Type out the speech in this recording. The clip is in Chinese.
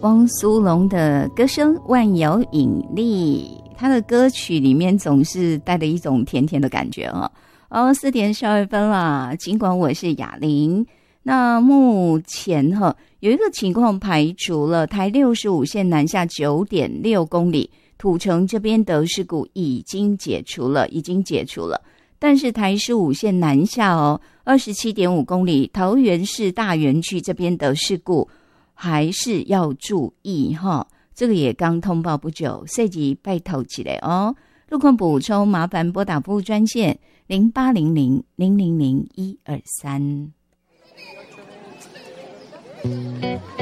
汪苏泷的歌声万有引力，他的歌曲里面总是带着一种甜甜的感觉哦。4点12分啦，尽管我是雅玲。那目前有一个情况排除了，台65线南下 9.6 公里，土城这边的事故已经解除了。但是台15线南下27.5 公里，桃园市大园区这边的事故还是要注意这个也刚通报不久，细节拜托起来哦。路况补充，麻烦拨打服务专线0800-000-123。